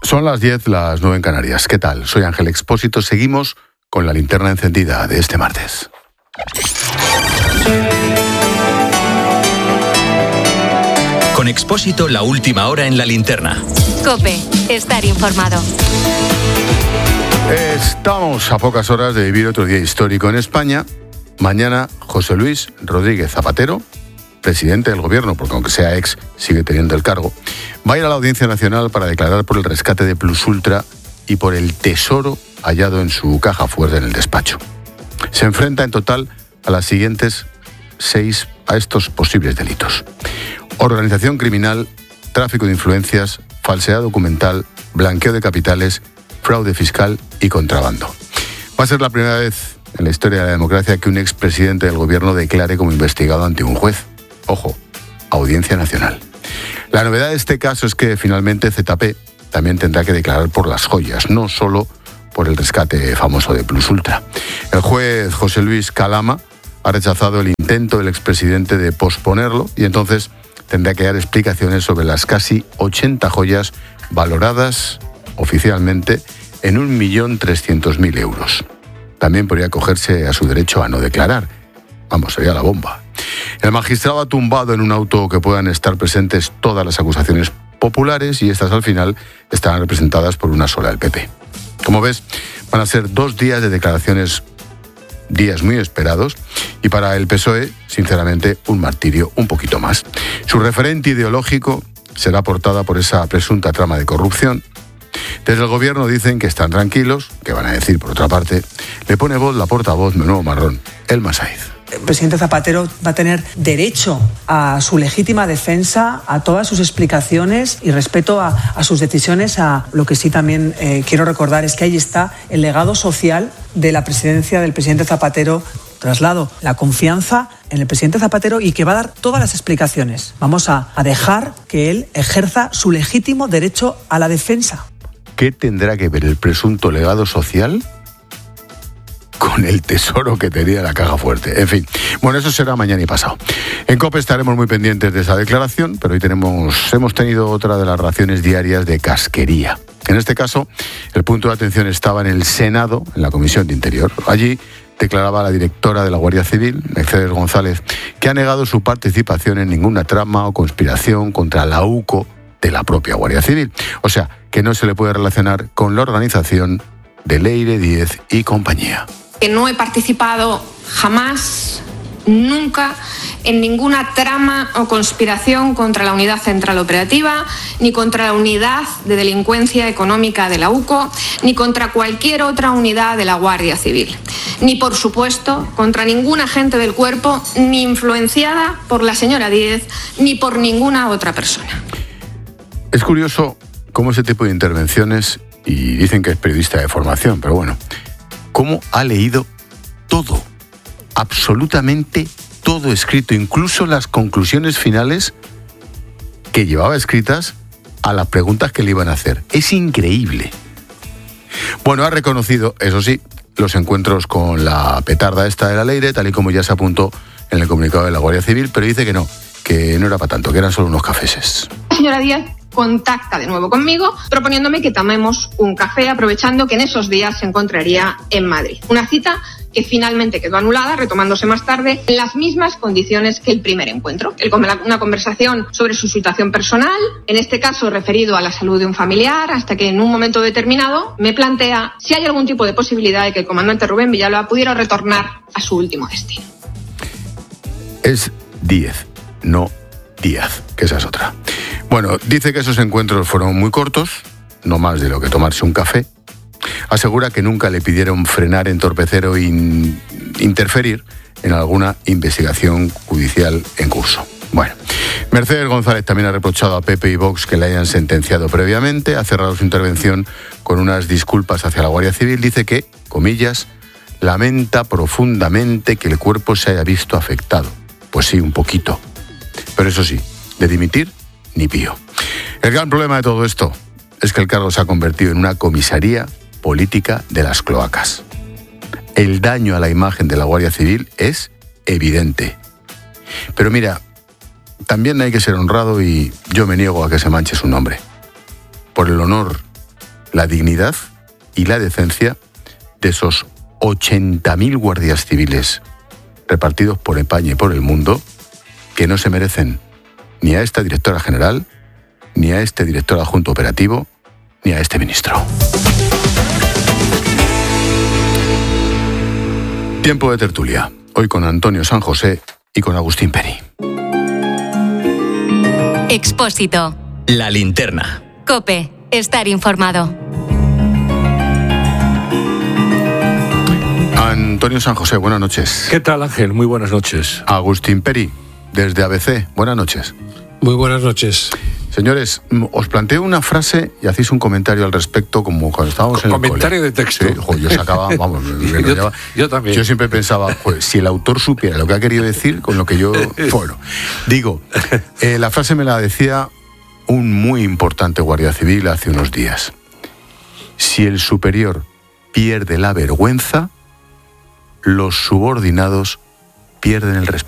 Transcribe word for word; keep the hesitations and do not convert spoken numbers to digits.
Son las diez, las nueve en Canarias. ¿Qué tal? Soy Ángel Expósito. Seguimos con la linterna encendida de este martes. Con Expósito, la última hora en la linterna. COPE, estar informado. Estamos a pocas horas de vivir otro día histórico en España. Mañana, José Luis Rodríguez Zapatero, presidente del gobierno, porque aunque sea ex, sigue teniendo el cargo, va a ir a la Audiencia Nacional para declarar por el rescate de Plus Ultra y por el tesoro hallado en su caja fuerte en el despacho. Se enfrenta en total a las siguientes seis, a estos posibles delitos: organización criminal, tráfico de influencias, falsedad documental, blanqueo de capitales, fraude fiscal y contrabando. Va a ser la primera vez en la historia de la democracia que un expresidente del gobierno declare como investigado ante un juez. Ojo, Audiencia Nacional. La novedad de este caso es que finalmente Z P también tendrá que declarar por las joyas, no solo por el rescate famoso de Plus Ultra. El juez José Luis Calama ha rechazado el intento del expresidente de posponerlo y entonces tendrá que dar explicaciones sobre las casi ochenta joyas valoradas oficialmente en un millón trescientos mil euros. También podría acogerse a su derecho a no declarar. Vamos, sería la bomba. El magistrado ha tumbado en un auto que puedan estar presentes todas las acusaciones populares y estas al final estarán representadas por una sola, el P P. Como ves, van a ser dos días de declaraciones, días muy esperados, y para el P S O E, sinceramente, un martirio un poquito más. Su referente ideológico será portada por esa presunta trama de corrupción. Desde el gobierno dicen que están tranquilos, que van a decir por otra parte. Le pone voz la portavoz, menudo marrón, Elma Saiz. El presidente Zapatero va a tener derecho a su legítima defensa, a todas sus explicaciones y respeto a, a sus decisiones. A lo que sí también eh, quiero recordar es que ahí está el legado social de la presidencia del presidente Zapatero. Traslado la confianza en el presidente Zapatero y que va a dar todas las explicaciones. Vamos a, a dejar que él ejerza su legítimo derecho a la defensa. ¿Qué tendrá que ver el presunto legado social con el tesoro que tenía la caja fuerte? En fin, bueno, eso será mañana y pasado. En COPE estaremos muy pendientes de esa declaración, pero hoy tenemos, hemos tenido otra de las raciones diarias de casquería. En este caso, el punto de atención estaba en el Senado, en la Comisión de Interior. Allí declaraba la directora de la Guardia Civil, Mercedes González, que ha negado su participación en ninguna trama o conspiración contra la U C O de la propia Guardia Civil. O sea, que no se le puede relacionar con la organización de Leire Díez y compañía. Que no he participado jamás, nunca, en ninguna trama o conspiración contra la Unidad Central Operativa, ni contra la Unidad de Delincuencia Económica de la U C O, ni contra cualquier otra unidad de la Guardia Civil. Ni, por supuesto, contra ningún agente del cuerpo, ni influenciada por la señora Díez, ni por ninguna otra persona. Es curioso cómo ese tipo de intervenciones, y dicen que es periodista de formación, pero bueno, cómo ha leído todo, absolutamente todo escrito, incluso las conclusiones finales que llevaba escritas a las preguntas que le iban a hacer. Es increíble. Bueno, ha reconocido, eso sí, los encuentros con la petarda esta de la Leire, tal y como ya se apuntó en el comunicado de la Guardia Civil, pero dice que no, que no era para tanto, que eran solo unos cafeses. Señora Díaz contacta de nuevo conmigo proponiéndome que tomemos un café, aprovechando que en esos días se encontraría en Madrid. Una cita que finalmente quedó anulada, retomándose más tarde en las mismas condiciones que el primer encuentro. Una conversación sobre su situación personal, en este caso referido a la salud de un familiar, hasta que en un momento determinado me plantea si hay algún tipo de posibilidad de que el comandante Rubén Villalba pudiera retornar a su último destino. Es Díez, no Díaz, que esa es otra. Bueno, dice que esos encuentros fueron muy cortos, no más de lo que tomarse un café. Asegura que nunca le pidieron frenar, entorpecer o in- interferir en alguna investigación judicial en curso. Bueno, Mercedes González también ha reprochado a P P y Vox que le hayan sentenciado previamente. Ha cerrado su intervención con unas disculpas hacia la Guardia Civil. Dice que, comillas, lamenta profundamente que el cuerpo se haya visto afectado. Pues sí, un poquito. Pero eso sí, de dimitir, ni pío. El gran problema de todo esto es que el cargo se ha convertido en una comisaría política de las cloacas. El daño a la imagen de la Guardia Civil es evidente. Pero mira, también hay que ser honrado y yo me niego a que se manche su nombre. Por el honor la dignidad y la decencia de esos ochenta mil guardias civiles repartidos por España y por el mundo, que no se merecen ni a esta directora general, ni a este director adjunto operativo, ni a este ministro. Tiempo de tertulia. Hoy con Antonio San José y con Agustín Peri. Expósito. La linterna. COPE. Estar informado. Antonio San José, buenas noches. ¿Qué tal, Ángel? Muy buenas noches. Agustín Peri, desde A B C, buenas noches. Muy buenas noches. Señores, os planteo una frase y hacéis un comentario al respecto, como cuando estábamos en el cole. Comentario de texto. Sí, jo, yo sacaba, vamos, me yo, llevaba, yo también. Yo siempre pensaba, pues, si el autor supiera lo que ha querido decir con lo que yo... Bueno, digo, eh, la frase me la decía un muy importante guardia civil hace unos días. Si el superior pierde la vergüenza, los subordinados pierden el respeto.